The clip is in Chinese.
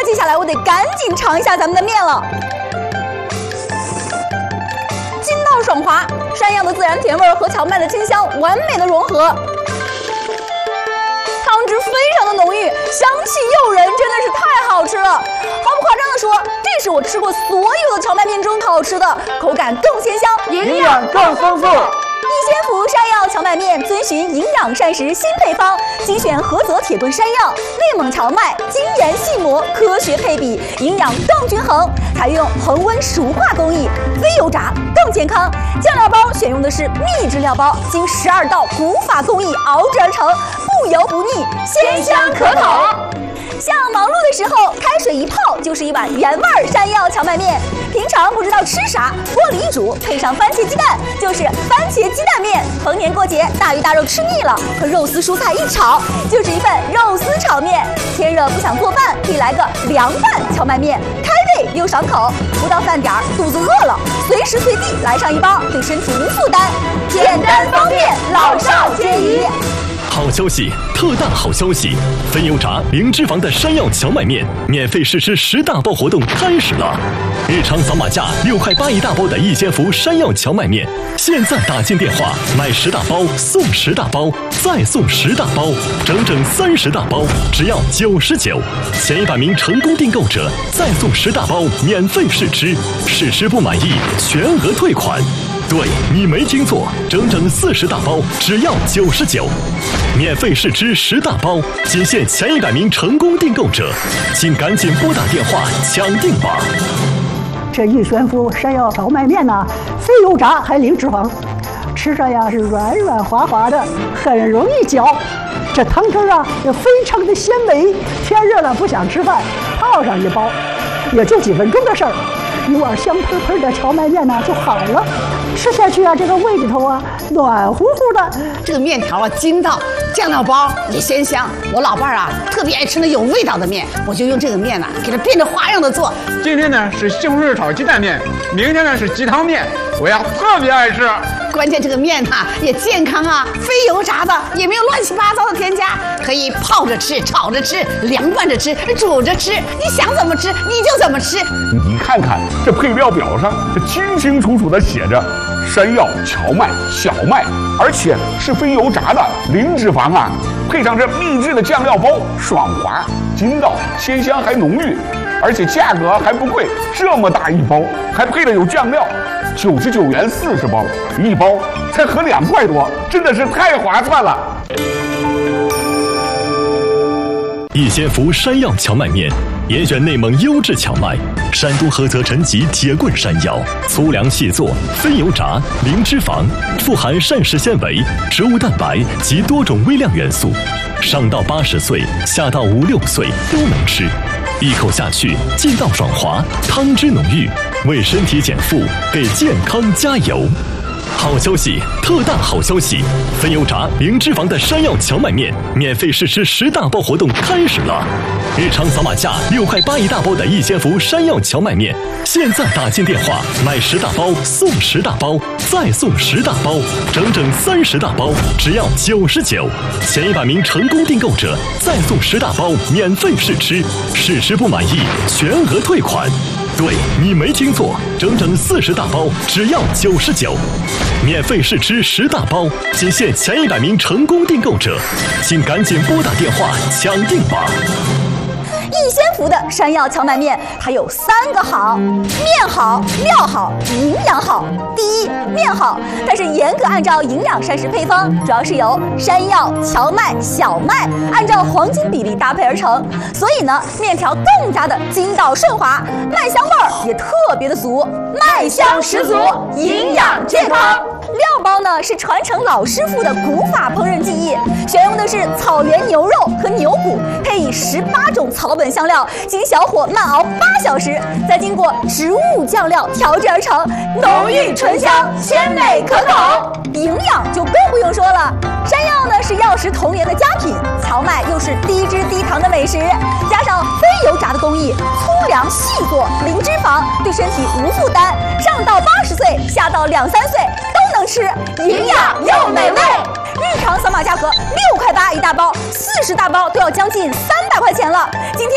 接下来我得赶紧尝一下咱们的面了。筋道爽滑，山药的自然甜味和荞麦的清香完美的融合。汤汁非常的浓郁，香气诱人，真的是太好吃了。毫不夸张的说，这是我吃过所有的荞麦面中好吃的，口感更鲜香， 营养更丰富。 一仙福山药荞麦面遵循营养膳食新配方，精选菏泽铁墩山药、内蒙荞麦，精研细磨，科学配比，营养更均衡。采用恒温熟化工艺，非油炸更健康。酱料包选用的是秘制料包，经12道古法工艺熬制而成，不油不腻，鲜香可口。像忙碌的时候，开水一泡就是一碗原味山药荞麦面。平常不知道吃啥，锅里一煮，配上番茄鸡蛋，就是番茄鸡蛋面。逢年过节，大鱼大肉吃腻了，和肉丝蔬菜一炒，就是一份肉丝炒面。天热不想做饭，可以来个凉拌荞麦面，开胃又爽口。不到饭点儿，肚子饿了，随时随地来上一包，对身体无负担，简单方便，老少皆宜。 好消息，特大好消息！非油炸零脂肪的山药荞麦面免费试吃10大包活动开始了！日常扫码价6块8一大包的一仙福山药荞麦面，现在打进电话买10大包送10大包，再送10大包，整整30大包，只要99。前100名成功订购者再送10大包免费试吃，试吃不满意全额退款。对，你没听错，整整40大包，只要99，免费试吃10大包，仅限前100名成功订购者，请赶紧拨打电话抢订吧。 这一仙福山药荞麦面呢，非油炸还零脂肪，吃着呀是软软滑滑的，很容易嚼。这汤汁啊也非常的鲜美，天热了不想吃饭，泡上一包，也就几分钟的事儿。一碗香喷喷的荞麦面呢就好了，吃下去啊，这个胃里头啊暖乎乎的。 这个面条啊筋道，酱料包也鲜香。我老伴儿啊特别爱吃那有味道的面，我就用这个面呢给它变着花样的做。 今天呢是西红柿炒鸡蛋面，明天呢是鸡汤面，我呀特别爱吃。 关键这个面呢也健康啊，非油炸的，也没有乱七八糟的添加，可以泡着吃、炒着吃、凉拌着吃、煮着吃，你想怎么吃你就怎么吃。 你看看这配料表上，这清清楚楚的写着山药、荞麦、小麦，而且是非油炸的，零脂肪啊，配上这秘制的酱料包，爽滑、筋道、鲜香还浓郁，而且价格还不贵，这么大一包，还配了有酱料，99元40包，一包才合2块多，真的是太划算了。 一仙福山药荞麦面，严选内蒙优质荞麦，山东菏泽陈集铁棍山药，粗粮细做，非油炸，零脂肪，富含膳食纤维、植物蛋白及多种微量元素，上到80岁，下到5、6岁都能吃。一口下去，筋道爽滑，汤汁浓郁，为身体减负，给健康加油。好消息，特大好消息！非油炸零脂肪的山药荞麦面免费试吃10大包活动开始了！日常扫码价6块8一大包的一仙福山药荞麦面，现在打进电话买10大包送10大包，再送10大包，整整30大包，只要99。前100名成功订购者再送10大包免费试吃，试吃不满意全额退款。对，你没听错，整整40大包，只要99。免费试吃10大包，仅限前100名成功订购者，请赶紧拨打电话抢订吧。 一仙福的山药荞麦面，它有3个好：面好、料好、营养好。第一，面好，它是严格按照营养膳食配方，主要是由山药、荞麦、小麦按照黄金比例搭配而成，所以呢，面条更加的筋道顺滑，麦香味儿也特别的足，麦香十足，营养健康。料包呢是传承老师傅的古法烹饪技艺，选用的是草原牛肉和牛骨，配以18种草本香料，经小火慢熬8小时，再经过植物酱料调制而成，浓郁醇香，鲜美可口。营养就更不用说了，山药呢是药食同源的佳品，荞麦又是低脂低糖的美食，加上非油炸的工艺，粗粮细做，零脂肪，对身体无负担，上到80岁，下到2、3岁都能吃，营养又美味。日常扫码价格6块8一大包，40大包都要将近300块钱了。今天